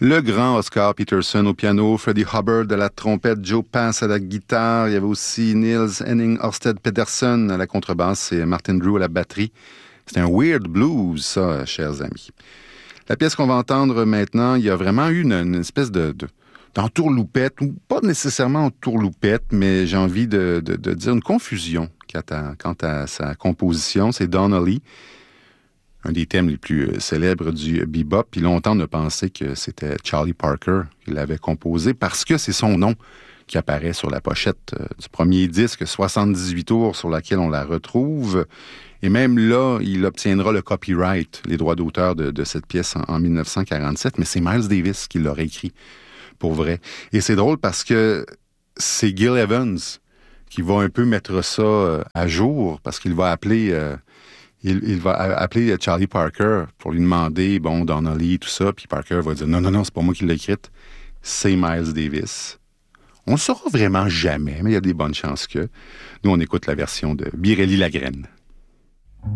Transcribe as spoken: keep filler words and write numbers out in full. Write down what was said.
Le grand Oscar Peterson au piano, Freddie Hubbard à la trompette, Joe Pass à la guitare. Il y avait aussi Niels Henning Ørsted Pedersen à la contrebasse et Martin Drew à la batterie. C'était un weird blues, ça, chers amis. La pièce qu'on va entendre maintenant, il y a vraiment eu une, une espèce de, de d'entourloupette, ou pas nécessairement entourloupette, mais j'ai envie de, de, de dire une confusion quant à, quant à sa composition. C'est Donnelly, un des thèmes les plus célèbres du bebop. Puis longtemps, on a pensé que c'était Charlie Parker qui l'avait composé parce que c'est son nom qui apparaît sur la pochette du premier disque, soixante-dix-huit tours, sur laquelle on la retrouve. Et même là, il obtiendra le copyright, les droits d'auteur de, de cette pièce en, en dix-neuf cent quarante-sept, mais c'est Miles Davis qui l'aurait écrit, pour vrai. Et c'est drôle parce que c'est Gil Evans qui va un peu mettre ça à jour, parce qu'il va appeler... Euh, Il, il va appeler Charlie Parker pour lui demander, bon, Donnelly, tout ça, puis Parker va dire, non, non, non, c'est pas moi qui l'ai écrite, c'est Miles Davis. On ne le saura vraiment jamais, mais il y a des bonnes chances que. Nous, on écoute la version de Birelli Lagraine.